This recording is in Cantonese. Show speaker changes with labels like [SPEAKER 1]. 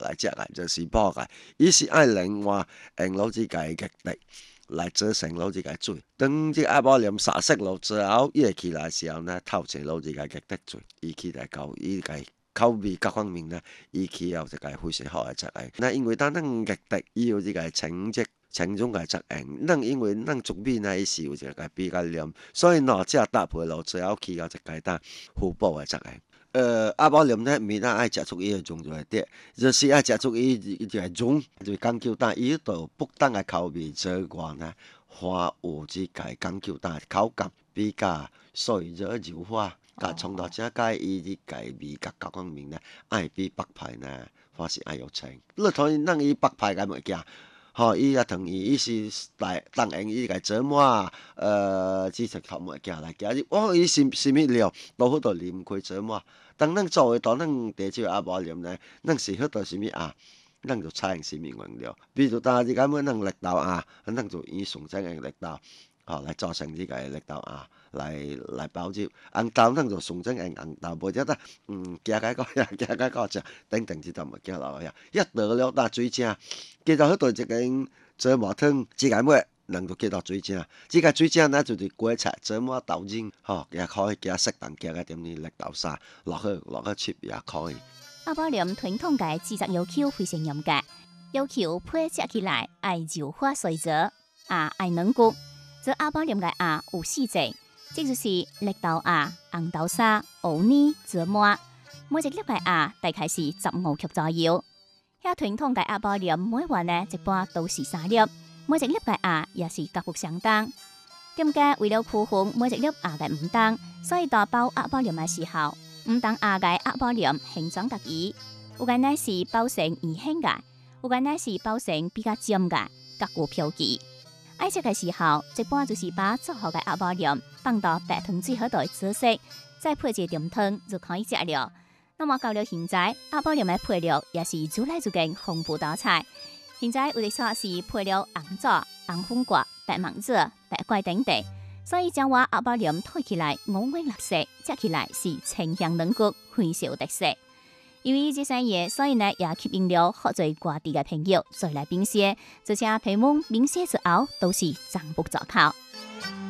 [SPEAKER 1] 来食个，就是补个，伊是爱另外用卤子家嘅液来做成卤子家水。当即阿宝莲杀熟了之后，伊会起来时候呢，透成卤子家液滴水，伊起来到伊个口味各方面呢，伊起后一个非常好嘅食个。那因为当咱液滴伊有即个清洁。清种个作用，咱因为咱竹米呢，伊是有一个比较黏，所以两者搭配落最后起到一个当互补的作用。阿宝莲呢，毋但爱食出伊的种类点，就是爱食出伊一个种，就是讲究蛋，伊著不当的口味之外呢，还有即个讲究蛋口感比较脆弱柔滑，甲从头正解伊即个味觉各方面呢，爱比北派呢，还是爱有清。你睇咱伊北派个物件。伊啊糖伊是来当用伊个做满煮食头物件来加入，伊是啥物料都好多啉开做满。当咱做诶，当咱地少阿无啉呢，咱是好多啥物啊？咱就采用啥物原料？比如当时根本咱绿豆啊，咱就以纯正诶绿豆，来做成即个绿豆啊，来包入。红豆咱就纯正用红豆，无则加解个加解个食，等等即种物件落去，一倒了打水蒸。加到迄度一根做毛汤，即个尾人就加到水蒸，即个水蒸呢就是果菜做满豆仁，也可以加适当加一点绿豆沙，落去切也可以。
[SPEAKER 2] 阿宝莲传统嘅制作要求非常严格，要求配食起来爱柔滑水泽，爱软骨。做阿宝莲嘅有4种，即就是绿豆红豆沙、芋泥、芝麻。每一粒嘅大概是15克左右。遐传统嘅阿宝莲每碗呢一般都是3粒，每一粒嘅也是价不相当。店家为了区分每一粒嘅唔同，所以在包阿宝莲嘅时候，唔同嘅阿宝莲形状各异，有嘅呢是包成圆形嘅，有嘅呢是包成比較尖嘅，各具標記。愛食嘅時候，一般就是把做好嘅阿寶蓮放到白糖水嗰度煮熟，再配一點湯就可以食了。那麼到了現在，阿寶蓮嘅配料也是愈來愈更豐富多彩。現在有啲說是配了紅棗、紅粉葛、白芒子、白桂等等，所以將話阿寶蓮推起來五顏六色，食起來是清香軟骨，非常有特色。因為這生意，所以呢也吸引了好多外地嘅朋友再來品嘗，而且評論品嘗之後都是讚不絕口。